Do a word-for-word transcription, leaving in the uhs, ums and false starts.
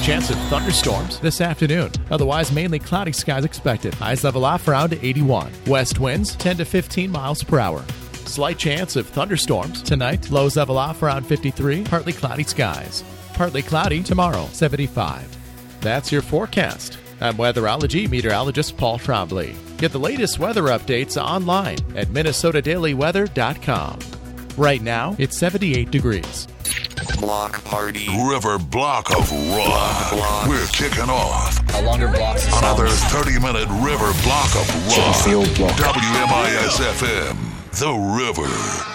Chance of thunderstorms this afternoon. Otherwise, mainly cloudy skies expected. Highs level off around eighty-one. West winds ten to fifteen miles per hour. Slight chance of thunderstorms tonight. Lows level off around fifty-three. Partly cloudy skies. Partly cloudy tomorrow, seventy-five. That's your forecast. I'm weatherology meteorologist Paul Trombley. Get the latest weather updates online at minnesota daily weather dot com. Right now, it's seventy-eight degrees. Block party. River block of rock. Block. We're kicking off A longer block. another thirty-minute River block of rock. Field block. W M I S F M, The River.